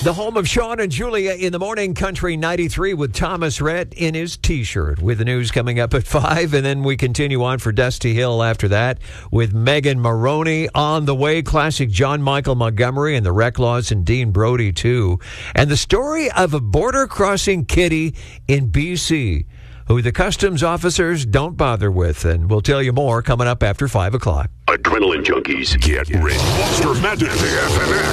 The home of Sean and Julia in the morning, Country 93 with Thomas Rhett in his T-shirt. With the news coming up at 5, and then we continue on for Dusty Hill after that with Megan Maroney on the way. Classic John Michael Montgomery and the Recklaws and Dean Brody too. And the story of a border crossing kitty in BC who the customs officers don't bother with. And we'll tell you more coming up after 5 o'clock. Adrenaline junkies, get ready. Monster Madness AFNX.